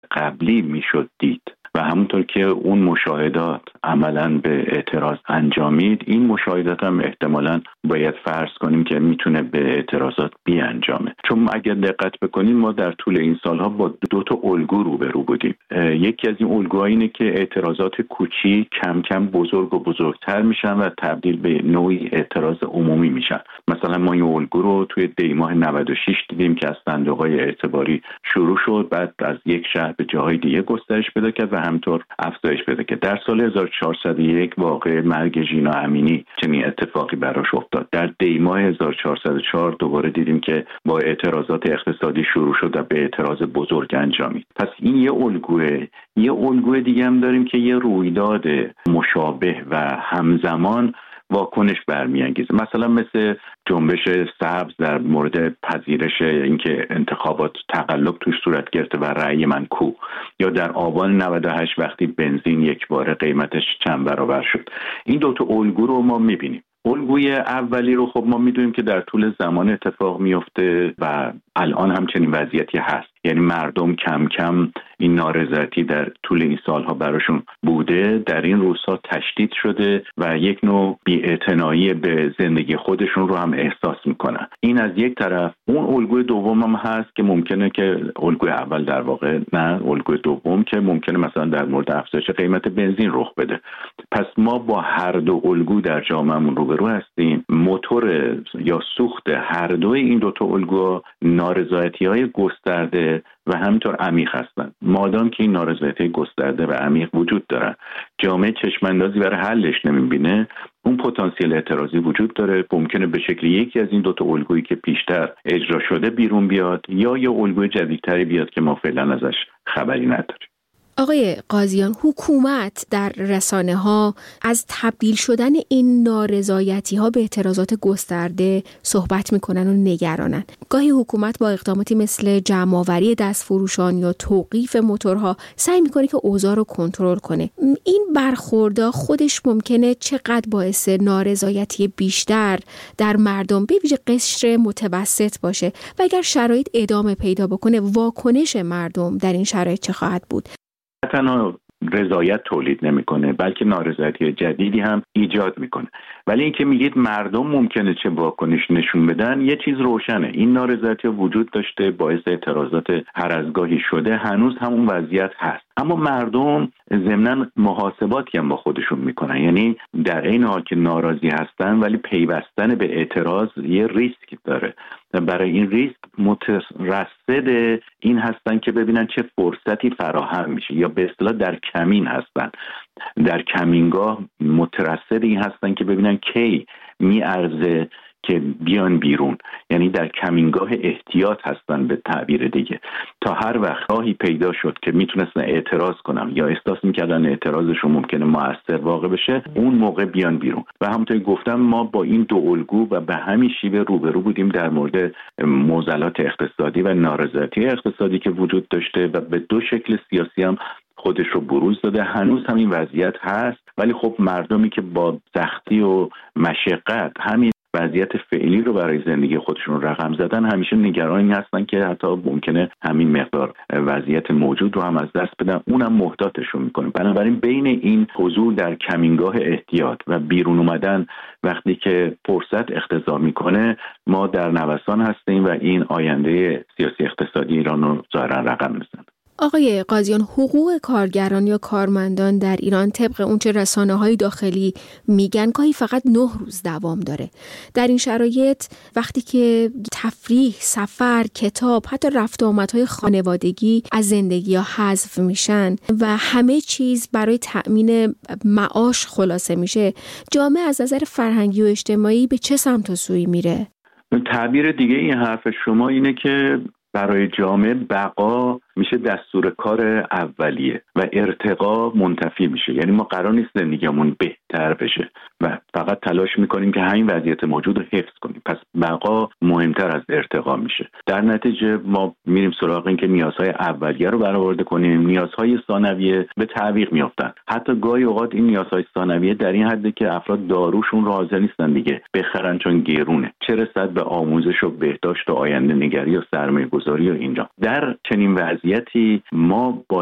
قبلی میشد دید و همونطور که اون مشاهدات عملاً به اعتراض انجامید، این مشاهدات هم احتمالاً باید فرض کنیم که میتونه به اعتراضات بیانجامه. چون اگر دقت بکنیم ما در طول این سالها با دو تا الگو روبرو بودیم. یکی از این الگوها اینه که اعتراضات کوچیک کم کم بزرگ و بزرگتر میشن و تبدیل به نوعی اعتراض عمومی میشن. مثلا ما این الگو رو توی دی ماه 96 دیدیم که از صندوق‌های اعتباری شروع شد، بعد از یک شهر به جاهای دیگه گسترش پیدا کرد و همطور افزایش پیدا کرد. در سال 1401 واقع مرگ ژینا امینی چنین اتفاقی براش افتاد. در دی ماه 1404 دوباره دیدیم که با اعتراضات اقتصادی شروع شد و به اعتراض بزرگ انجامید. پس این یه الگوه. یه الگوی دیگه هم داریم که یه رویداد مشابه و همزمان واکنش برمیانگیزه، مثلا مثل جنبش سبز در مورد پذیرش اینکه انتخابات تقلب توش صورت گرفته و رأی من کو، یا در آبان 98 وقتی بنزین یک بار قیمتش چند برابر شد. این دوتا الگو رو ما میبینیم. الگوی اولی رو خب ما میدونیم که در طول زمان اتفاق میفته و الان هم چنین وضعیتی هست، یعنی مردم کم کم این نارضایتی در طول این سالها براشون بوده در این روزها تشدید شده و یک نوع بی‌اعتنایی به زندگی خودشون رو هم احساس میکنن. این از یک طرف. اون الگوی دوم هم هست که ممکنه که الگوی اول در واقع نه، الگوی دوم که ممکنه مثلا در مورد افزایش قیمت بنزین رخ بده. پس ما با هر دو الگو در جامعهمون روبرو هستیم. موتور یا سوخت هر دوی این دوتا الگو نارضایتی‌های گسترده و همینطور عمیق هستند. مادام که این نارضایتی گسترده و عمیق وجود داره، جامعه چشماندازی برای حلش نمیبینه، اون پتانسیل اعتراضی وجود داره. ممکنه به شکل یکی از این دوتا الگویی که پیشتر اجرا شده بیرون بیاد یا یه الگوی جدیدتری بیاد که ما فعلا ازش خبری نداریم. آقای قاضیان، حکومت در رسانه‌ها از تبدیل شدن این نارضایتی‌ها به اعتراضات گسترده صحبت می‌کنن و نگرانن. گاهی حکومت با اقداماتی مثل جمع‌آوری دستفروشان یا توقیف موتورها سعی می‌کنه که اوضاع رو کنترل کنه. این برخوردها خودش ممکنه چقدر باعث نارضایتی بیشتر در مردم به ویژه قشر متوسط باشه و اگر شرایط ادامه پیدا بکنه واکنش مردم در این شرایط چه خواهد بود؟ تنها رضایت تولید نمیکنه بلکه نارضایتی جدیدی هم ایجاد میکنه. ولی اینکه میگید مردم ممکنه چه واکنش نشون بدن، یه چیز روشنه، این نارضایتی وجود داشته، باعث اعتراضات هر از گاهی شده، هنوز هم اون وضعیت هست. اما مردم ضمناً محاسباتی هم با خودشون میکنن، یعنی در این حال که ناراضی هستن ولی پیوستن به اعتراض یه ریسک داره. برای این ریسک مترصد این هستن که ببینن چه فرصتی فراهم میشه، یا به اصطلاح در کمین هستن، در کمینگاه مترصد این هستن که ببینن کی میارزه که بیان بیرون، یعنی در کمینگاه احتیاط هستن به تعبیر دیگه، تا هر وقت راهی پیدا شد که میتونستن اعتراض کنن یا احساس میکردن اعتراضشون ممکنه مؤثر واقع بشه، اون موقع بیان بیرون. و همونطور گفتم ما با این دو الگو و به همین شیوه روبرو بودیم در مورد معضلات اقتصادی و نارضایتی اقتصادی که وجود داشته و به دو شکل سیاسی هم خودش رو بروز داده. هنوز هم این وضعیت هست، ولی خب مردمی که با سختی و مشقت همین وضعیت فعلی رو برای زندگی خودشون رقم زدن، همیشه نگرانی هستن که حتی ممکنه همین مقدار وضعیت موجود رو هم از دست بدن، اونم محتاطشون میکنه. بنابراین بین این حضور در کمینگاه احتیاط و بیرون اومدن وقتی که فرصت اقتضا میکنه، ما در نوسان هستیم و این آینده سیاسی اقتصادی ایران رو ظاهرا رقم میزنه. آقای قاضیان، حقوق کارگران یا کارمندان در ایران طبق اونچه رسانه‌های داخلی میگن گاهی فقط 9 روز دوام داره. در این شرایط وقتی که تفریح، سفر، کتاب، حتی رفت و آمدهای خانوادگی از زندگی ها حذف میشن و همه چیز برای تأمین معاش خلاصه میشه، جامعه از نظر فرهنگی و اجتماعی به چه سمت و سوی میره؟ تعبیر دیگه این حرف شما اینه که برای جامعه بقا میشه دستور کار اولیه و ارتقا منتفی میشه. یعنی ما قرار نیست زندگیمون بهتر بشه و فقط تلاش میکنیم که همین وضعیت موجود رو حفظ کنیم. پس بقا مهمتر از ارتقا میشه. در نتیجه ما میریم سراغ این که نیازهای اولیه رو برآورده کنیم، نیازهای ثانویه به تعویق میافتن. حتی گاهی اوقات این نیازهای ثانویه در این حده که افراد داروشون رو حاضر نیستن دیگه بخرن چون گرونه، چه رسد به آموزش و بهداشت و آینده نگری و سرمایه‌گذاری و اینجا. در چنین وضعیت وضعیتی ما با